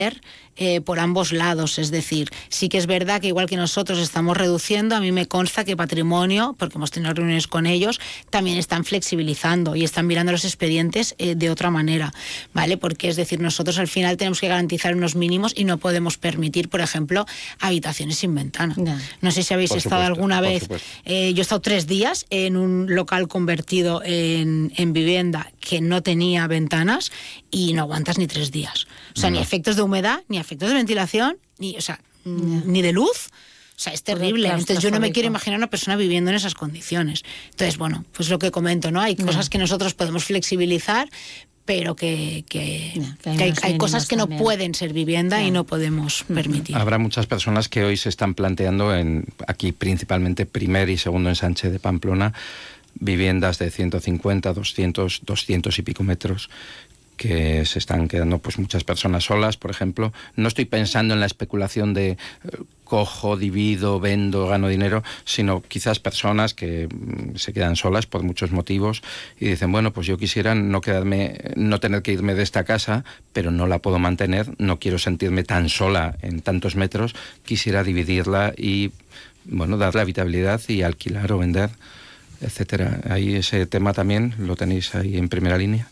por ambos lados, es decir, sí que es verdad que igual que nosotros estamos reduciendo, a mí me consta que Patrimonio, porque hemos tenido reuniones con ellos, también están flexibilizando y están mirando los expedientes de otra manera, ¿vale? Porque es decir, nosotros al final tenemos que garantizar unos mínimos y no podemos permitir, por ejemplo, habitaciones sin ventana. No sé si habéis estado alguna vez, yo he estado 3 días en un local convertido en vivienda que no tenía ventanas y no aguantas ni 3 días. O sea, ni efectos de humedad, ni efectos de ventilación, ni, o sea, ni de luz. O sea, es terrible. Entonces yo no me quiero imaginar una persona viviendo en esas condiciones. Entonces, bueno, pues lo que comento, ¿no? Hay cosas que nosotros podemos flexibilizar, pero que hay cosas que no pueden ser vivienda y no podemos permitir. Habrá muchas personas que hoy se están planteando, aquí principalmente primer y segundo ensanche de Pamplona, viviendas de 150, 200 y pico metros, que se están quedando pues muchas personas solas, por ejemplo. No estoy pensando en la especulación de cojo, divido, vendo, gano dinero, sino quizás personas que se quedan solas por muchos motivos y dicen, bueno, pues yo quisiera no tener que irme de esta casa, pero no la puedo mantener, no quiero sentirme tan sola en tantos metros, quisiera dividirla y, bueno, darle habitabilidad y alquilar o vender, etcétera. Ahí ese tema también lo tenéis ahí en primera línea.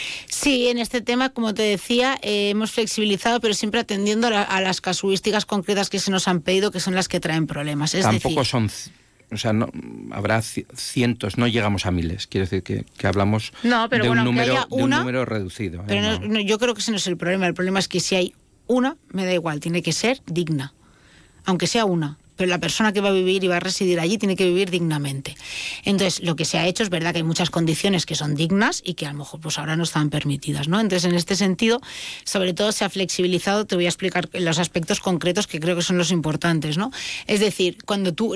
Sí, en este tema, como te decía, hemos flexibilizado, pero siempre atendiendo a las casuísticas concretas que se nos han pedido, que son las que traen problemas. Tampoco son... O sea, no, habrá cientos, no llegamos a miles. Quiero decir que hablamos de un número reducido. Pero no, yo creo que ese no es el problema. El problema es que si hay una, me da igual, tiene que ser digna. Aunque sea una. Pero la persona que va a vivir y va a residir allí tiene que vivir dignamente. Entonces, lo que se ha hecho es verdad que hay muchas condiciones que son dignas y que a lo mejor pues ahora no están permitidas, ¿no? Entonces, en este sentido, sobre todo se ha flexibilizado, te voy a explicar los aspectos concretos que creo que son los importantes, ¿no? Es decir, cuando tú,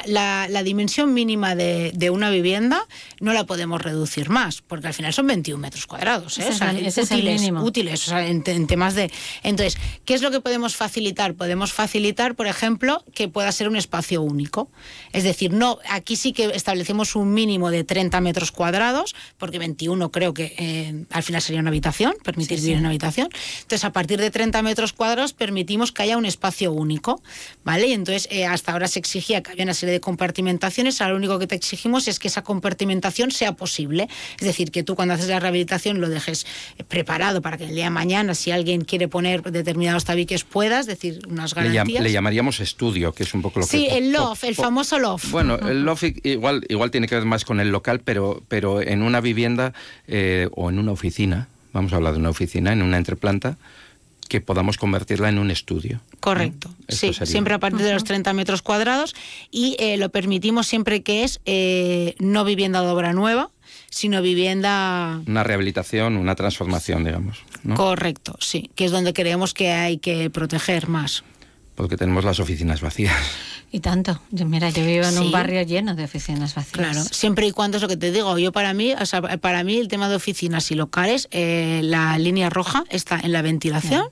la dimensión mínima de una vivienda no la podemos reducir más, porque al final son 21 metros cuadrados, ¿eh? Ese es el mínimo. Útiles, o sea, en temas de... Entonces, ¿qué es lo que podemos facilitar? Podemos facilitar, por ejemplo, que pueda ser un espacio único. Es decir, no, aquí sí que establecemos un mínimo de 30 metros cuadrados, porque 21 creo que al final sería una habitación, permitir vivir en una habitación. Entonces, a partir de 30 metros cuadrados permitimos que haya un espacio único, ¿vale? Y entonces, hasta ahora se exigía que había una serie de compartimentaciones, ahora lo único que te exigimos es que esa compartimentación sea posible. Es decir, que tú cuando haces la rehabilitación lo dejes preparado para que el día de mañana, si alguien quiere poner determinados tabiques, pueda, es decir, unas garantías. Le llamaríamos estudio, que es un poco lo que... Sí, el loft, el famoso loft. Bueno, el loft igual tiene que ver más con el local, pero en una vivienda o en una oficina, vamos a hablar de una oficina, en una entreplanta, que podamos convertirla en un estudio. Correcto, ¿no? Sí, siempre a partir de los 30 metros cuadrados y lo permitimos siempre que es no vivienda de obra nueva, sino vivienda... Una rehabilitación, una transformación, digamos, ¿no? Correcto, sí, que es donde creemos que hay que proteger más. Porque tenemos las oficinas vacías. Y tanto. Yo vivo en un barrio lleno de oficinas vacías. Claro, siempre y cuando es lo que te digo. Yo para mí el tema de oficinas y locales, la línea roja está en la ventilación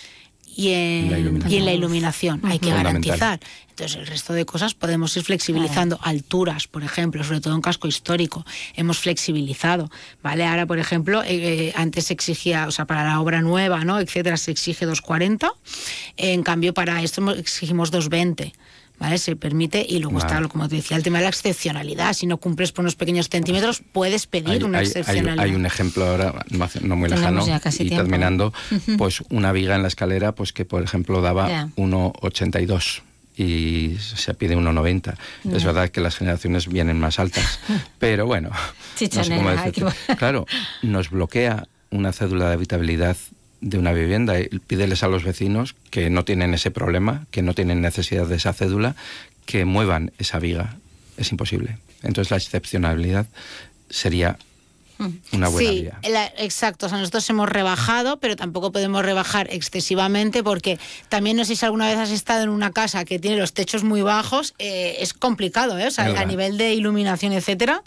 y en la iluminación. Hay que garantizar. Entonces, el resto de cosas podemos ir flexibilizando. Alturas, por ejemplo, sobre todo en casco histórico, hemos flexibilizado, ¿vale? Ahora, por ejemplo, antes se exigía, o sea, para la obra nueva, ¿no?, etcétera, se exige 2,40. En cambio, para esto exigimos 2,20. ¿Vale? Se permite, y luego está, como te decía, el tema de la excepcionalidad. Si no cumples por unos pequeños centímetros, puedes pedir una excepcionalidad. Hay un ejemplo ahora, no muy lejano, y terminando, pues una viga en la escalera, pues que por ejemplo daba 1,82 y se pide 1,90. Es verdad que las generaciones vienen más altas, pero bueno, no sé cómo decirlo. Claro, nos bloquea una cédula de habitabilidad de una vivienda y pídeles a los vecinos que no tienen ese problema, que no tienen necesidad de esa cédula, que muevan esa viga. Es imposible. Entonces la excepcionalidad sería una buena vía. Exacto. O sea, nosotros hemos rebajado, pero tampoco podemos rebajar excesivamente porque también, no sé si alguna vez has estado en una casa que tiene los techos muy bajos, es complicado, ¿eh? O sea, a nivel de iluminación, etcétera.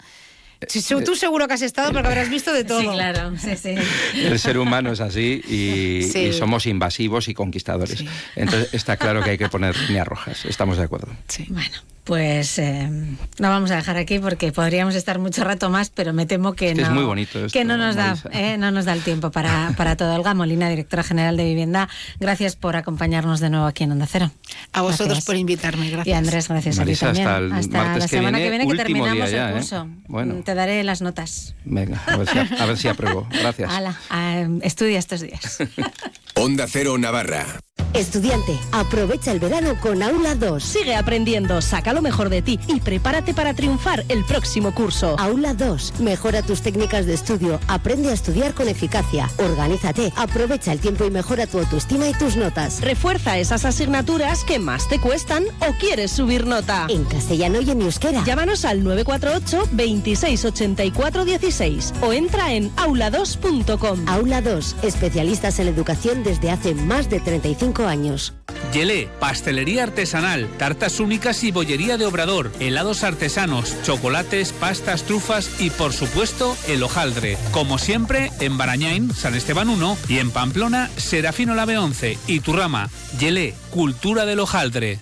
Tú seguro que has estado porque habrás visto de todo. Sí, claro. Sí. El ser humano es así y somos invasivos y conquistadores. Sí. Entonces está claro que hay que poner líneas rojas. Estamos de acuerdo. Sí. Bueno, Pues lo vamos a dejar aquí porque podríamos estar mucho rato más, pero me temo que no. Es muy bonito esto, que no nos da el tiempo para todo. Olga Molina, directora general de Vivienda, gracias por acompañarnos de nuevo aquí en Onda Cero. A vosotros por invitarme, gracias. Y Andrés, gracias Marisa, a ti también. hasta la semana que viene que terminamos ya, el curso. Bueno. Te daré las notas. Venga, a ver si apruebo. Gracias. Estudia estos días. Onda Cero Navarra. Estudiante, aprovecha el verano con Aula 2. Sigue aprendiendo, saca lo mejor de ti y prepárate para triunfar el próximo curso. Aula 2, mejora tus técnicas de estudio, aprende a estudiar con eficacia, organízate, aprovecha el tiempo y mejora tu autoestima y tus notas. Refuerza esas asignaturas que más te cuestan o quieres subir nota. En castellano y en euskera. Llámanos al 948 26 84 16 o entra en aula2.com. Aula 2, especialistas en educación desde hace más de 35 años. Yelé, pastelería artesanal, tartas únicas y bollería de Obrador, helados artesanos, chocolates, pastas, trufas y por supuesto el hojaldre. Como siempre en Barañain, San Esteban 1 y en Pamplona, Serafino Lave 11 y Turrama. Yelé, cultura del hojaldre.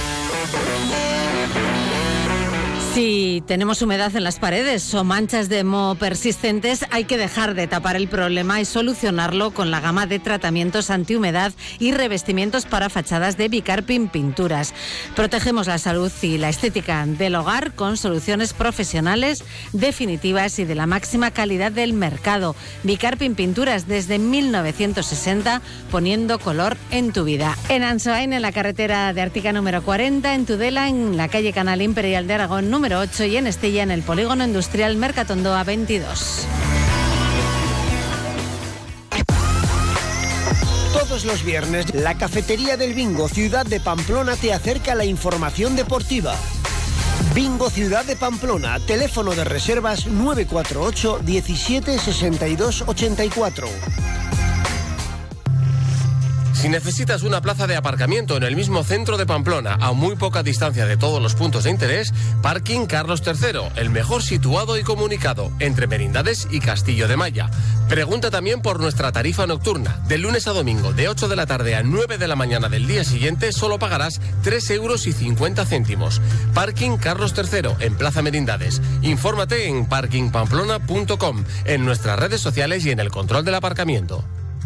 Si tenemos humedad en las paredes o manchas de moho persistentes, hay que dejar de tapar el problema y solucionarlo con la gama de tratamientos antihumedad y revestimientos para fachadas de Bicarpin Pinturas. Protegemos la salud y la estética del hogar con soluciones profesionales, definitivas y de la máxima calidad del mercado. Bicarpin Pinturas desde 1960, poniendo color en tu vida. En Ansoain, en la carretera de Artica número 40, en Tudela, en la calle Canal Imperial de Aragón número 8 y en Estella, en el polígono industrial Mercatondoa 22. Todos los viernes, la Cafetería del Bingo Ciudad de Pamplona te acerca la información deportiva. Bingo Ciudad de Pamplona, teléfono de reservas 948 17 62 84. Si necesitas una plaza de aparcamiento en el mismo centro de Pamplona, a muy poca distancia de todos los puntos de interés, Parking Carlos III, el mejor situado y comunicado, entre Merindades y Castillo de Maya. Pregunta también por nuestra tarifa nocturna. De lunes a domingo, de 8 de la tarde a 9 de la mañana del día siguiente, solo pagarás 3,50 €. Parking Carlos III, en Plaza Merindades. Infórmate en parkingpamplona.com, en nuestras redes sociales y en el control del aparcamiento.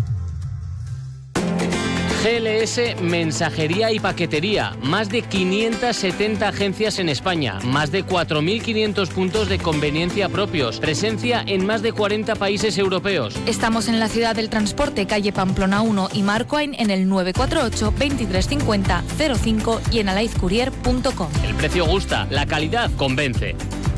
GLS Mensajería y Paquetería, más de 570 agencias en España, más de 4.500 puntos de conveniencia propios, presencia en más de 40 países europeos. Estamos en la ciudad del transporte, calle Pamplona 1 y Marcoain en el 948 2350 05 y en alaizcourier.com. El precio gusta, la calidad convence.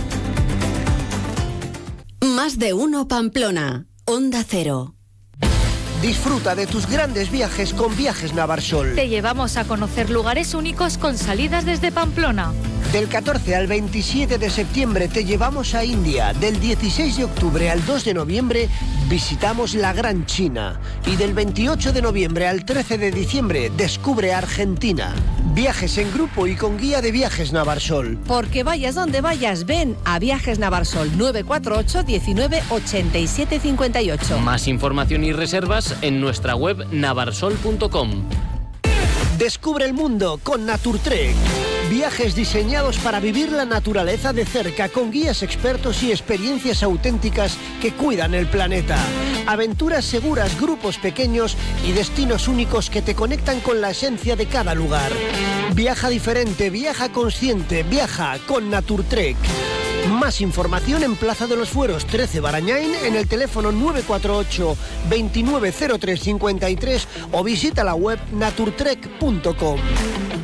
Más de uno Pamplona, Onda Cero. Disfruta de tus grandes viajes con Viajes Navarsol. Te llevamos a conocer lugares únicos con salidas desde Pamplona. Del 14 al 27 de septiembre te llevamos a India. Del 16 de octubre al 2 de noviembre visitamos la Gran China. Y del 28 de noviembre al 13 de diciembre descubre Argentina. Viajes en grupo y con guía de Viajes Navarsol. Porque vayas donde vayas, ven a Viajes Navarsol 948 19 87 58. Más información y reservas en nuestra web navarsol.com. Descubre el mundo con Naturtrek. Viajes diseñados para vivir la naturaleza de cerca con guías expertos y experiencias auténticas que cuidan el planeta. Aventuras seguras, grupos pequeños y destinos únicos que te conectan con la esencia de cada lugar. Viaja diferente, viaja consciente, viaja con Naturtrek. Más información en Plaza de los Fueros 13 Barañain, en el teléfono 948 290353 o visita la web naturtrek.com.